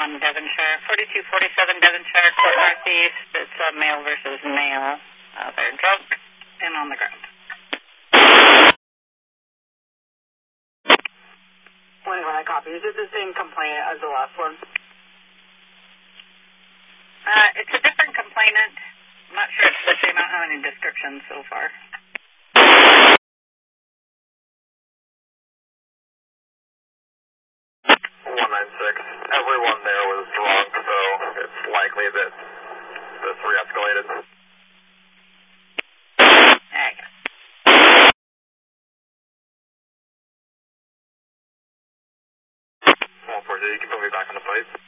on Devonshire. 4247 Devonshire, Court Northeast. It's male versus male. They're drunk and on the ground. 21, I copy. Is it the same complaint as the last one? It's a different complainant. I'm not sure it's the same. I don't have any descriptions so far. 196. Everyone there was drunk, so it's likely that this re-escalated. There you go. 140, you can put me back on the pipe.